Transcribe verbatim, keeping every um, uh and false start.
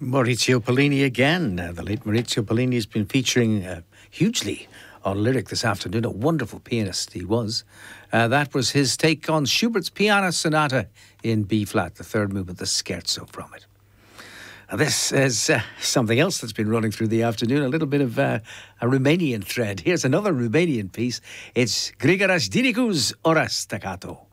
Maurizio Pollini again. Uh, the late Maurizio Pollini has been featuring uh, hugely on Lyric this afternoon. A wonderful pianist he was. Uh, that was his take on Schubert's Piano Sonata in B-flat, the third movement, the scherzo from it. Now this is uh, something else that's been running through the afternoon, a little bit of uh, a Romanian thread. Here's another Romanian piece. It's Grigoras Diniku's Ora Staccato.